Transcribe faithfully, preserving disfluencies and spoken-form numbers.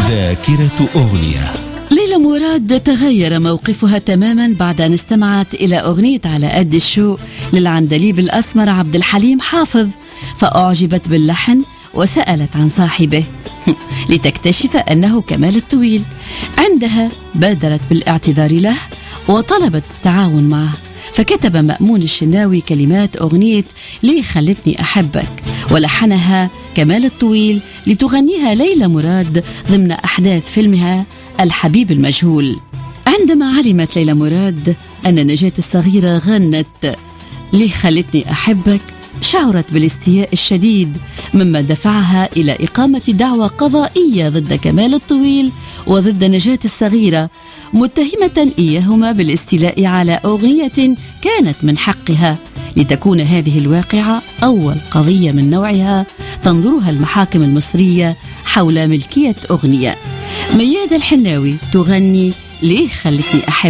ذاكرة أغنية. ليلى مراد تغير موقفها تماما بعد أن استمعت إلى أغنية على قد الشوق للعندليب الأسمر عبد الحليم حافظ، فأعجبت باللحن وسألت عن صاحبه لتكتشف أنه كمال الطويل. عندها بادرت بالاعتذار له وطلبت التعاون معه، فكتب مأمون الشناوي كلمات أغنية ليه خلتني أحبك، ولحنها كمال الطويل لتغنيها ليلى مراد ضمن أحداث فيلمها الحبيب المجهول. عندما علمت ليلى مراد أن نجاة الصغيرة غنت ليه خلتني أحبك، شعرت بالاستياء الشديد، مما دفعها إلى إقامة دعوى قضائية ضد كمال الطويل وضد نجاة الصغيرة، متهمة إياهما بالاستيلاء على أغنية كانت من حقها، لتكون هذه الواقعة أول قضية من نوعها تنظرها المحاكم المصرية حول ملكية أغنية. ميادة الحناوي تغني ليه خلتني أحب